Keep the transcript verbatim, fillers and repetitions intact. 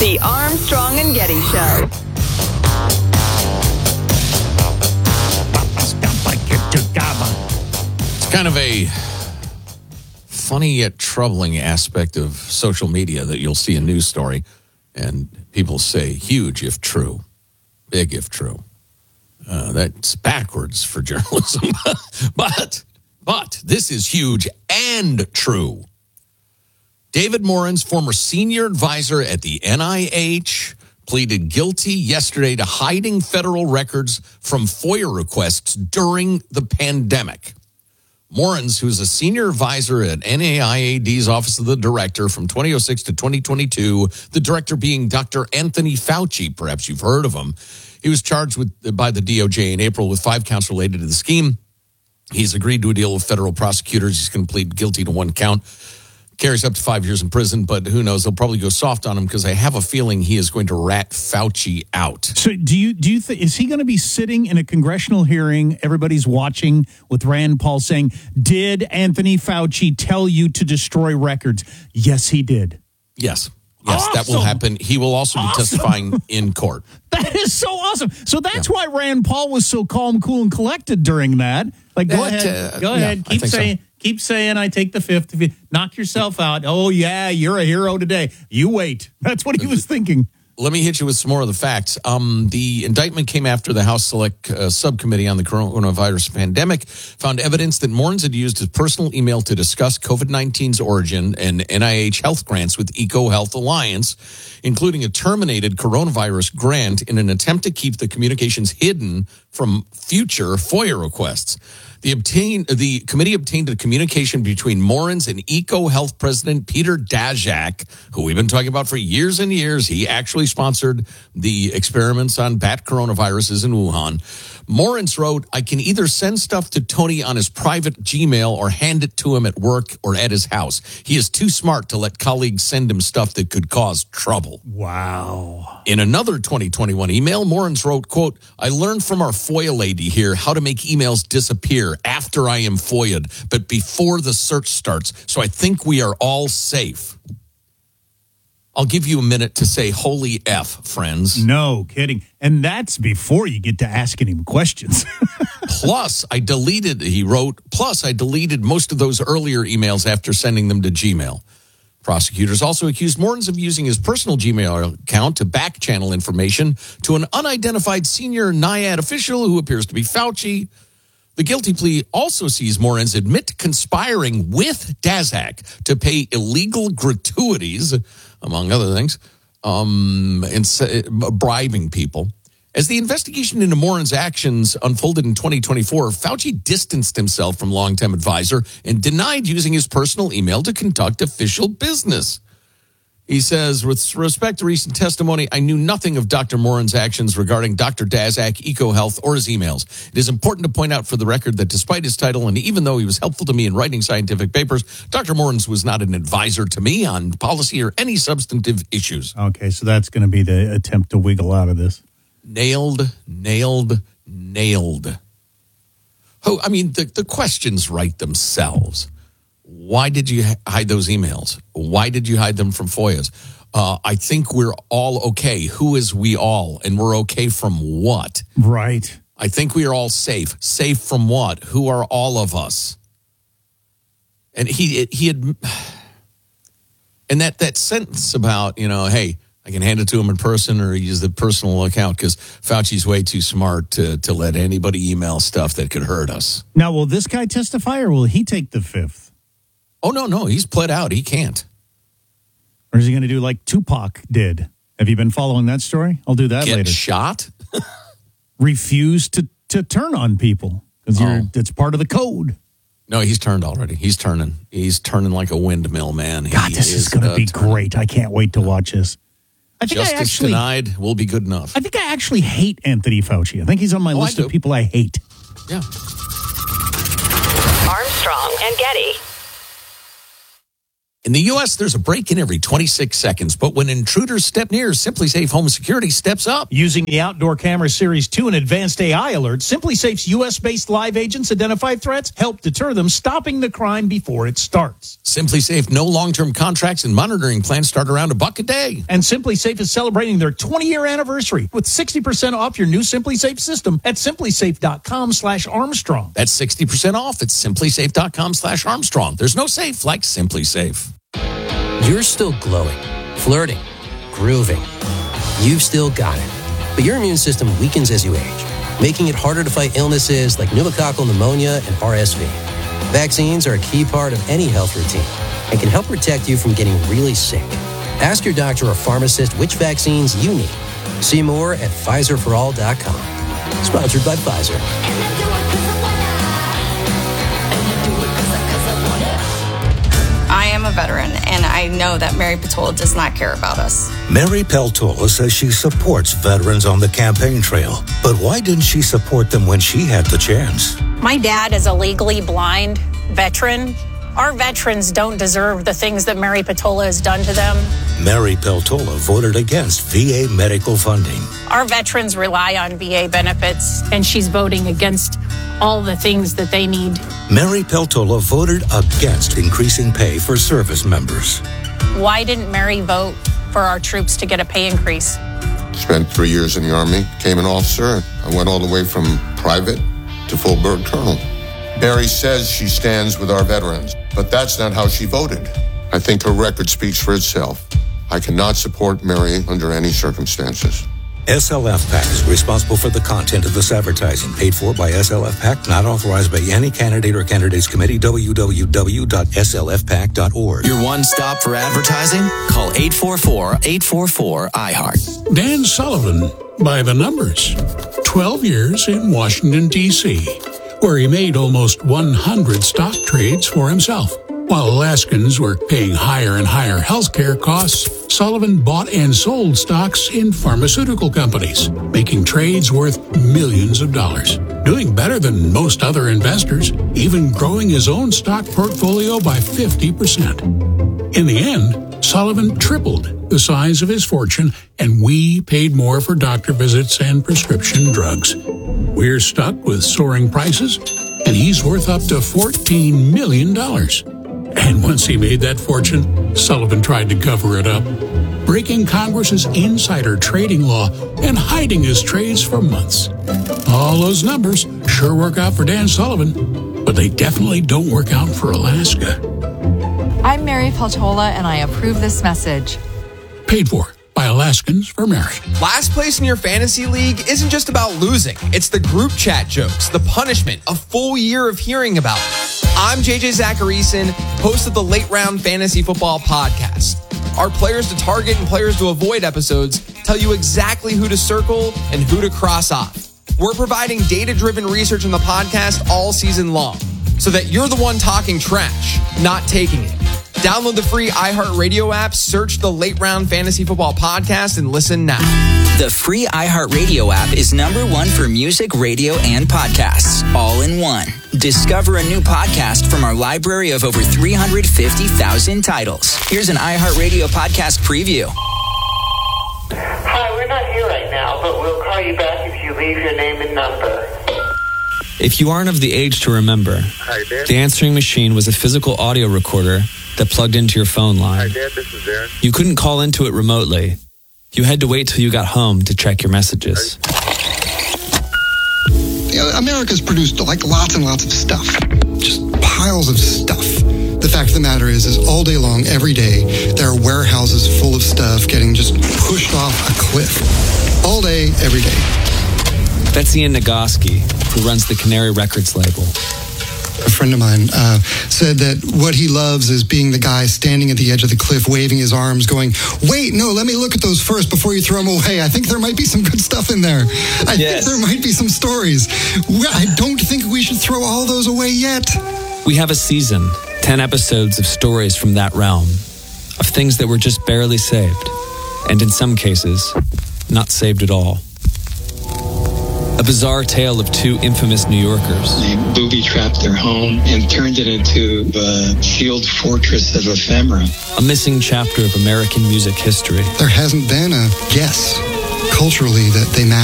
The Armstrong and Getty Show. It's kind of a funny yet troubling aspect of social media that you'll see a news story and people say huge if true, big if true. Uh, that's backwards for journalism. but, but this is huge and true. David Morin's former senior advisor at the N I H pleaded guilty yesterday to hiding federal records from FOIA requests during the pandemic. Morins, who's a senior advisor at N A I A D's Office of the Director from twenty oh six to twenty twenty-two, the director being Doctor Anthony Fauci, perhaps you've heard of him. He was charged with by the D O J in April with five counts related to the scheme. He's agreed to a deal with federal prosecutors. He's going to plead guilty to one count. Carries up to five years in prison, but who knows? They'll probably go soft on him because I have a feeling he is going to rat Fauci out. So do you do you think, is he going to be sitting in a congressional hearing, everybody's watching, with Rand Paul saying, did Anthony Fauci tell you to destroy records? Yes, he did. Yes. Yes, awesome. That will happen. He will also be awesome. testifying in court. That is so awesome. So that's yeah. why Rand Paul was so calm, cool, and collected during that. Like, go that, ahead. Uh, go yeah, ahead. Keep saying so. Keep saying I take the fifth. If you knock yourself out, oh, yeah, you're a hero today. You wait. That's what he was thinking. Let me hit you with some more of the facts. Um, the indictment came after the House Select uh, Subcommittee on the Coronavirus Pandemic found evidence that Morins had used his personal email to discuss COVID nineteen's origin and N I H health grants with EcoHealth Alliance, including a terminated coronavirus grant in an attempt to keep the communications hidden from future FOIA requests. The obtain, the committee obtained a communication between Morins and EcoHealth President Peter Daszak, who we've been talking about for years and years. He actually sponsored the experiments on bat coronaviruses in Wuhan. Morins wrote, I can either send stuff to Tony on his private Gmail or hand it to him at work or at his house. He is too smart to let colleagues send him stuff that could cause trouble. Wow. In another twenty twenty-one email, Morins wrote, quote, I learned from our FOIA lady here how to make emails disappear after I am FOIA'd, but before the search starts. So I think we are all safe. I'll give you a minute to say holy F, friends. No kidding. And that's before you get to asking him questions. Plus, I deleted, he wrote, plus I deleted most of those earlier emails after sending them to Gmail. Prosecutors also accused Morins of using his personal Gmail account to back-channel information to an unidentified senior NIAID official who appears to be Fauci. The guilty plea also sees Morins admit to conspiring with Daszak to pay illegal gratuities, among other things, um, and bribing people. As the investigation into Morins' actions unfolded in twenty twenty-four, Fauci distanced himself from longtime advisor and denied using his personal email to conduct official business. He says, with respect to recent testimony, I knew nothing of Doctor Morins' actions regarding Doctor Daszak, EcoHealth, or his emails. It is important to point out for the record that despite his title, and even though he was helpful to me in writing scientific papers, Doctor Morins was not an advisor to me on policy or any substantive issues. Okay, so that's going to be the attempt to wiggle out of this. Nailed, nailed, nailed. Oh, I mean, the, the questions write themselves. Why did you hide those emails? Why did you hide them from FOIAs? Uh, I think we're all okay. Who is we all? And we're okay from what? Right. I think we are all safe. Safe from what? Who are all of us? And he he had, and that, that sentence about, you know, hey, I can hand it to him in person or use the personal account because Fauci's way too smart to, to let anybody email stuff that could hurt us. Now, will this guy testify or will he take the fifth? Oh, no, no. He's pled out. He can't. Or is he going to do like Tupac did? Have you been following that story? I'll do that Get later. Shot? Refuse to, to turn on people because oh. it's part of the code. No, he's turned already. He's turning. He's turning like a windmill, man. God, he this is, is going to be turning. Great. I can't wait to watch this. I think Justice I actually, denied will be good enough. I think I actually hate Anthony Fauci. I think he's on my oh, list of people I hate. Yeah. Armstrong and Getty. In the U S, there's a break-in every twenty-six seconds, but when intruders step near, SimpliSafe Home Security steps up. Using the Outdoor Camera Series two and advanced A I alerts, SimpliSafe's U S-based live agents identify threats, help deter them, stopping the crime before it starts. SimpliSafe, no long-term contracts and monitoring plans start around a buck a day. And SimpliSafe is celebrating their twenty-year anniversary with sixty percent off your new SimpliSafe system at SimpliSafe.com slash Armstrong. That's sixty percent off at SimpliSafe.com slash Armstrong. There's no safe like SimpliSafe. You're still glowing, flirting, grooving. You've still got it. But your immune system weakens as you age, making it harder to fight illnesses like pneumococcal pneumonia and R S V. Vaccines are a key part of any health routine and can help protect you from getting really sick. Ask your doctor or pharmacist which vaccines you need. See more at Pfizer for all dot com. Sponsored by Pfizer. I am a veteran, and I know that Mary Peltola does not care about us. Mary Peltola says she supports veterans on the campaign trail. But why didn't she support them when she had the chance? My dad is a legally blind veteran. Our veterans don't deserve the things that Mary Peltola has done to them. Mary Peltola voted against V A medical funding. Our veterans rely on V A benefits, and she's voting against all the things that they need. Mary Peltola voted against increasing pay for service members. Why didn't Mary vote for our troops to get a pay increase? Spent three years in the Army, became an officer. I went all the way from private to full-bird colonel. Mary says she stands with our veterans, but that's not how she voted. I think her record speaks for itself. I cannot support Mary under any circumstances. S L F PAC is responsible for the content of this advertising, paid for by S L F PAC, not authorized by any candidate or candidates committee. w w w dot s l f pac dot org. Your one stop for advertising? Call eight four four, eight four four, I heart. Dan Sullivan, by the numbers. twelve years in Washington, D C, where he made almost one hundred stock trades for himself. While Alaskans were paying higher and higher healthcare costs, Sullivan bought and sold stocks in pharmaceutical companies, making trades worth millions of dollars. Doing better than most other investors, even growing his own stock portfolio by fifty percent. In the end, Sullivan tripled the size of his fortune, and we paid more for doctor visits and prescription drugs. We're stuck with soaring prices, and he's worth up to fourteen million dollars. And once he made that fortune, Sullivan tried to cover it up, breaking Congress's insider trading law and hiding his trades for months. All those numbers sure work out for Dan Sullivan, but they definitely don't work out for Alaska. I'm Mary Peltola, and I approve this message. Paid for by Alaskans for Mary. Last place in your fantasy league isn't just about losing. It's the group chat jokes, the punishment, a full year of hearing about it. I'm J J Zacharyson, host of the Late Round Fantasy Football Podcast. Our Players to Target and Players to Avoid episodes tell you exactly who to circle and who to cross off. We're providing data-driven research in the podcast all season long so that you're the one talking trash, not taking it. Download the free iHeartRadio app, search the Late Round Fantasy Football Podcast, and listen now. The free iHeartRadio app is number one for music, radio, and podcasts, all in one. Discover a new podcast from our library of over three hundred fifty thousand titles. Here's an iHeartRadio podcast preview. Hi, we're not here right now, but we'll call you back if you leave your name and number. If you aren't of the age to remember, Hi, Dad. the answering machine was a physical audio recorder that plugged into your phone line. Hi, Dad. This is Darren. You couldn't call into it remotely. You had to wait till you got home to check your messages. You know, America's produced like lots and lots of stuff. Just piles of stuff. The fact of the matter is, is all day long, every day, there are warehouses full of stuff getting just pushed off a cliff. All day, every day. That's Ian Nagoski, who runs the Canary Records label. A friend of mine uh, said that what he loves is being the guy standing at the edge of the cliff, waving his arms, going, wait, no, let me look at those first before you throw them away. I think there might be some good stuff in there. I yes. think there might be some stories. I don't think we should throw all those away yet. We have a season, ten episodes of stories from that realm, of things that were just barely saved, and in some cases, not saved at all. A bizarre tale of two infamous New Yorkers. They booby-trapped their home and turned it into a sealed fortress of ephemera. A missing chapter of American music history. There hasn't been a guess culturally that they matter.